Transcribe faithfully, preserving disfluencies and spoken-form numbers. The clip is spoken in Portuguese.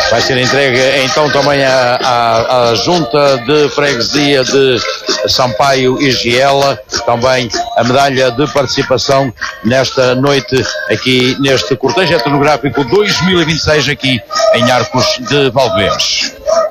Vai ser entregue então também à, à, à Junta de Freguesia de Sampaio e Giela, também a medalha de participação nesta noite, aqui neste cortejo etnográfico dois mil e vinte e seis, aqui em Arcos de Valdevez.